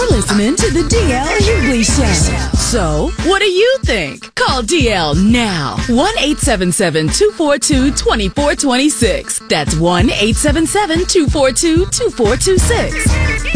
You're listening to the DL Hughley Show. So, what do you think? Call DL now. 1-877-242-2426. That's 1-877-242-2426.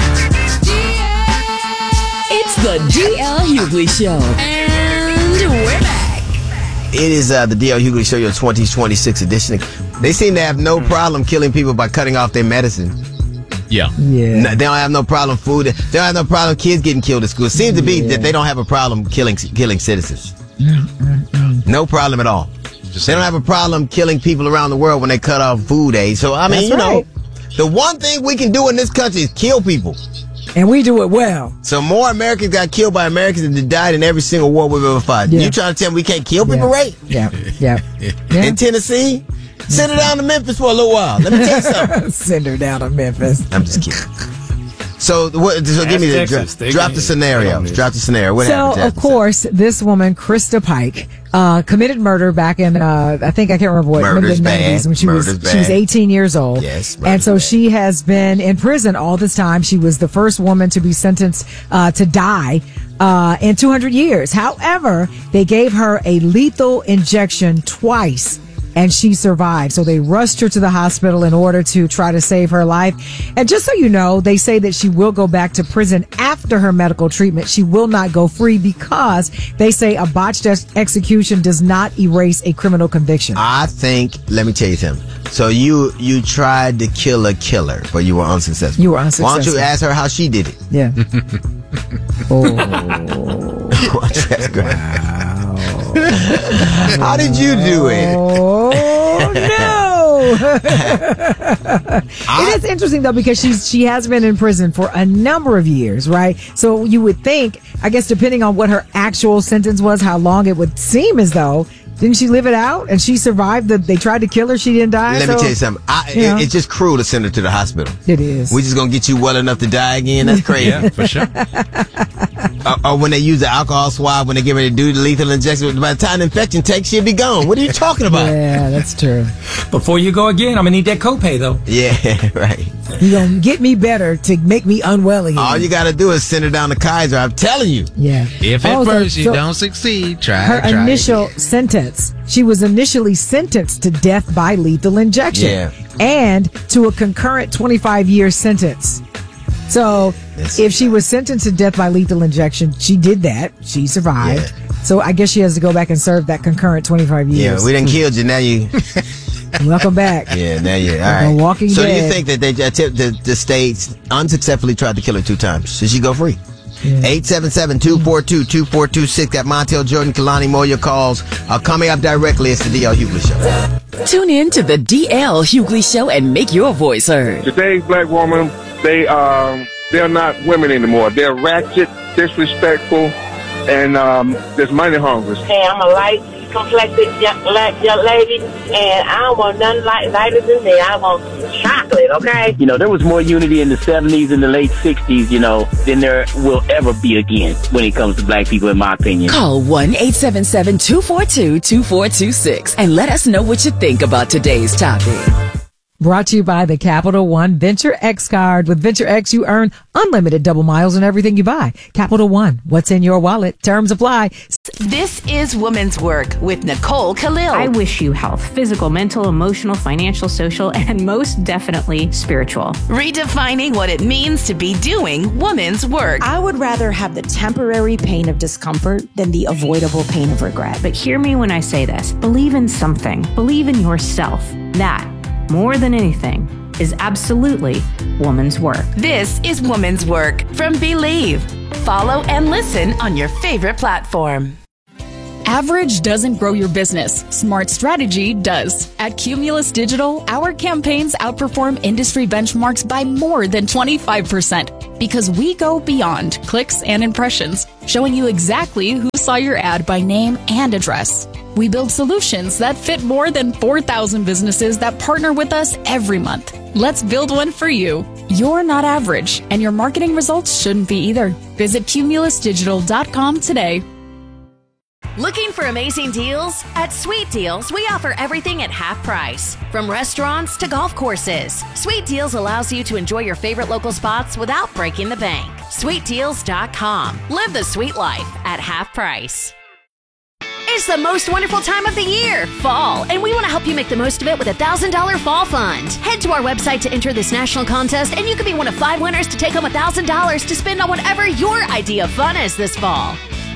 It's the DL Hughley Show. And we're back. It is the DL Hughley Show, your 2026 edition. They seem to have no problem killing people by cutting off their medicine. Yeah. No, they don't have no problem food. They don't have no problem kids getting killed at school. It seems to be that they don't have a problem killing citizens. No problem at all. They don't have a problem killing people around the world when they cut off food aid. So, I mean, know, the one thing we can do in this country is kill people. And we do it well. So more Americans got killed by Americans than died in every single war we've ever fought. Yeah. You trying to tell me we can't kill people, right? Yeah. In Tennessee? Send her down to Memphis for a little while. Let me tell you something. Send her down to Memphis. I'm just kidding. So give me the drop the scenario. Drop the scenario. What happened? So, of course, this woman, Krista Pike, committed murder back in, I think, I can't remember what, maybe the 90s when she was 18 years old. Yes. And so she has been in prison all this time. She was the first woman to be sentenced to die in 200 years. However, they gave her a lethal injection twice, and she survived. So they rushed her to the hospital in order to try to save her life. And just so you know, they say that she will go back to prison after her medical treatment. She will not go free because they say a botched execution does not erase a criminal conviction. I think, let me tell you something. So you tried to kill a killer, but you were unsuccessful. You were unsuccessful. Why don't you ask her how she did it? Yeah. Oh. That's great. How did you do it? Oh, no. It is interesting, though, because she has been in prison for a number of years, right? So you would think, I guess, depending on what her actual sentence was, how long it would seem as though, didn't she live it out? And she survived. They tried to kill her. She didn't die. Let me tell you something. It's just cruel to send her to the hospital. It is. We're just going to get you well enough to die again? That's crazy. Yeah, for sure. Or when they use the alcohol swab, when they get ready to do the lethal injection, by the time the infection takes, she'll be gone. What are you talking about? Yeah, that's true. Before you go again, I'm going to need that copay, though. Yeah, right. You're going to get me better to make me unwell again. All you got to do is send her down to Kaiser. I'm telling you. Yeah. If at first you don't succeed, try her initial again. sentence. She was initially sentenced to death by lethal injection and to a concurrent 25-year sentence. So if she was sentenced to death by lethal injection, she did that. She survived. Yeah. So I guess she has to go back and serve that concurrent 25 years. Yeah, we done killed you. Now you... Welcome back. Yeah, now you... All right. Walking so dead. do you think that the states unsuccessfully tried to kill her 2 times? Should she go free? 877-242-2426. Got Montel Jordan, Kalani Moore. Your calls are coming up directly. It's the DL Hughley Show. Tune in to the DL Hughley Show and make your voice heard. Today's black woman, they're not women anymore. They're ratchet, disrespectful, and there's money hungry. Hey, I'm a light-complected young lady, and I don't want nothing lighter than me. I want chocolate, okay? You know, there was more unity in the 70s and the late 60s, you know, than there will ever be again when it comes to black people, in my opinion. Call 1-877-242-2426 and let us know what you think about today's topic. Brought to you by the Capital One Venture X card. With Venture X, you earn unlimited double miles on everything you buy. Capital One, what's in your wallet? Terms apply. This is Women's Work with Nicole Khalil. I wish you health, physical, mental, emotional, financial, social, and most definitely spiritual. Redefining what it means to be doing women's work. I would rather have the temporary pain of discomfort than the avoidable pain of regret. But hear me when I say this. Believe in something. Believe in yourself. That, more than anything, is absolutely woman's work. This is Woman's Work from Believe. Follow and listen on your favorite platform. Average doesn't grow your business. Smart strategy does. At Cumulus Digital, our campaigns outperform industry benchmarks by more than 25% because we go beyond clicks and impressions, showing you exactly who saw your ad by name and address. We build solutions that fit more than 4,000 businesses that partner with us every month. Let's build one for you. You're not average, and your marketing results shouldn't be either. Visit cumulusdigital.com today. Looking for amazing deals? At Sweet Deals, we offer everything at half price. From restaurants to golf courses, Sweet Deals allows you to enjoy your favorite local spots without breaking the bank. SweetDeals.com. Live the sweet life at half price. It's the most wonderful time of the year, fall, and we want to help you make the most of it with a $1,000 fall fund. Head to our website to enter this national contest, and you could be one of 5 winners to take home $1,000 to spend on whatever your idea of fun is this fall.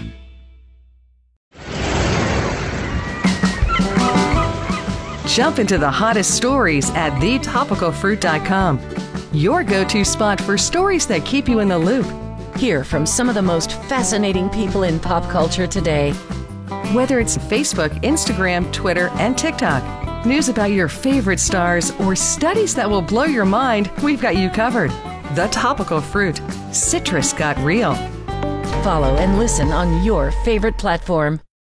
Jump into the hottest stories at thetopicalfruit.com. Your go-to spot for stories that keep you in the loop. Hear from some of the most fascinating people in pop culture today. Whether it's Facebook, Instagram, Twitter, and TikTok, news about your favorite stars, or studies that will blow your mind, we've got you covered. The Topical Fruit. Citrus got real. Follow and listen on your favorite platform.